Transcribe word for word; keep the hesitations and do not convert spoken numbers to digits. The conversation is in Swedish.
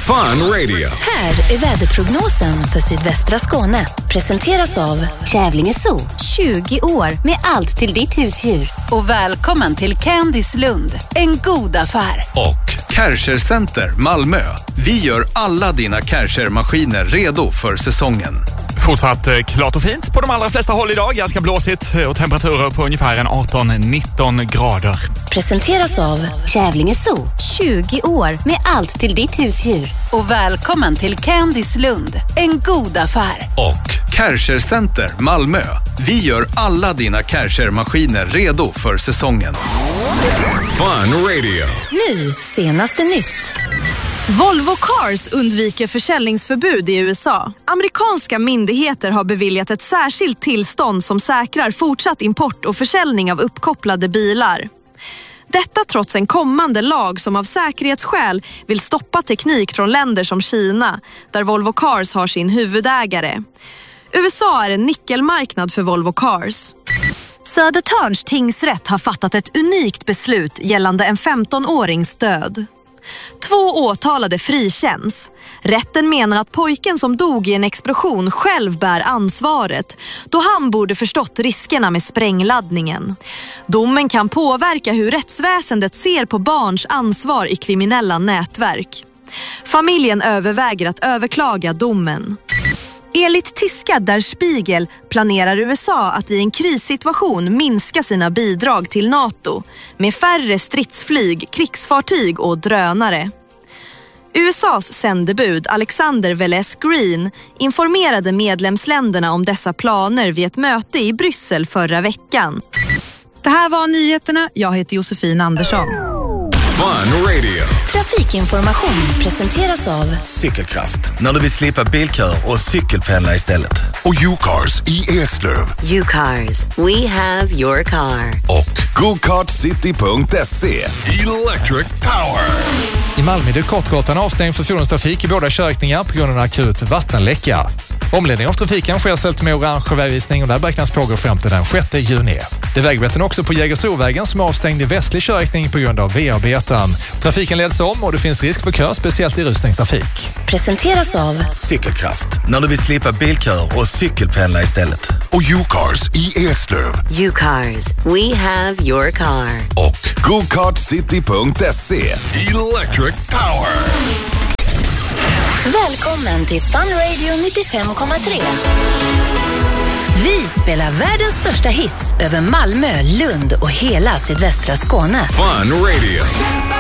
Fun Radio. Här är väderprognosen för sydvästra Skåne. Presenteras av Kävlinge Zoo. tjugo år med allt till ditt husdjur. Och välkommen till Candice Lund. En god affär. Och Kärcher Center Malmö. Vi gör alla dina Kärcher-maskiner redo för säsongen. Fortsatt klart och fint på de allra flesta håll idag. Ganska blåsigt och temperaturer på ungefär en arton nitton grader. Presenteras av Kävlinge Zoo. tjugo år med allt till ditt husdjur. Och välkommen till Candice Lund. En god affär. Och Kärcher Center Malmö. Vi gör alla dina Kärcher-maskiner redo för säsongen. Fun Radio. Nu, senaste nytt. Volvo Cars undviker försäljningsförbud i U S A. Amerikanska myndigheter har beviljat ett särskilt tillstånd som säkrar fortsatt import och försäljning av uppkopplade bilar. Detta trots en kommande lag som av säkerhetsskäl vill stoppa teknik från länder som Kina, där Volvo Cars har sin huvudägare. U S A är en nyckelmarknad för Volvo Cars. Södertörns tingsrätt har fattat ett unikt beslut gällande en femton-årings död. Två åtalade frikänns. Rätten menar att pojken som dog i en explosion själv bär ansvaret, då han borde förstått riskerna med sprängladdningen. Domen kan påverka hur rättsväsendet ser på barns ansvar i kriminella nätverk. Familjen överväger att överklaga domen. Enligt tyska Der Spiegel planerar U S A att i en krissituation minska sina bidrag till NATO med färre stridsflyg, krigsfartyg och drönare. U S A:s sändebud Alexander Veles Green informerade medlemsländerna om dessa planer vid ett möte i Bryssel förra veckan. Det här var nyheterna. Jag heter Josefin Andersson. Fun Radio. Trafikinformation presenteras av Cykelkraft. När du vill slippa bilkör och cykelpendla istället. Och U-Cars i Eslöv. U-Cars. We have your car. Och go kart city punkt se. Electric Power. I Malmö är Kortgatan avstängd för fordonstrafik i båda körriktningar på grund av en akut vattenläcka. Omledning av trafiken sker ställt med orange vägvisning och där beräknas pågå fram till den sjätte juni. Det är vägbeten också på Jägersrovägen som är avstängd i västlig körriktning på grund av V-arbeten. Trafiken leds om och det finns risk för kör, speciellt i rusningstrafik. Presenteras av Cykelkraft. När du vill slippa bilkör och cykelpendla istället. Och U-Cars i Eslöv. U-Cars. We have your car. Och go kart city punkt se. Electric Power. Välkommen till Fun Radio nittiofem komma tre. Vi spelar världens största hits över Malmö, Lund och hela sydvästra Skåne. Fun Radio.